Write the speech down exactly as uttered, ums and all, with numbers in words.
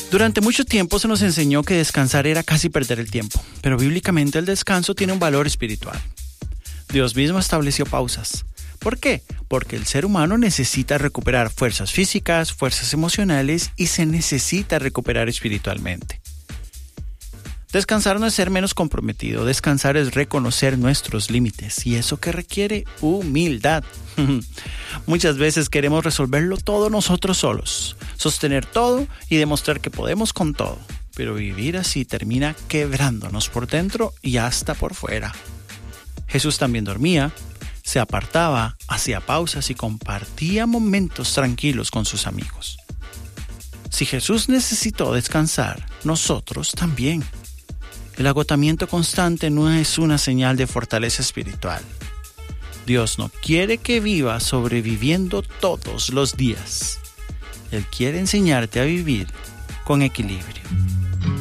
Durante mucho tiempo se nos enseñó que descansar era casi perder el tiempo, pero bíblicamente el descanso tiene un valor espiritual. Dios mismo estableció pausas. ¿Por qué? Porque el ser humano necesita recuperar fuerzas físicas, fuerzas emocionales y se necesita recuperar espiritualmente. Descansar no es ser menos comprometido, descansar es reconocer nuestros límites y eso que requiere humildad. Muchas veces queremos resolverlo todo nosotros solos, sostener todo y demostrar que podemos con todo, pero vivir así termina quebrándonos por dentro y hasta por fuera. Jesús también dormía, se apartaba, hacía pausas y compartía momentos tranquilos con sus amigos. Si Jesús necesitó descansar, nosotros también. El agotamiento constante no es una señal de fortaleza espiritual. Dios no quiere que vivas sobreviviendo todos los días. Él quiere enseñarte a vivir con equilibrio.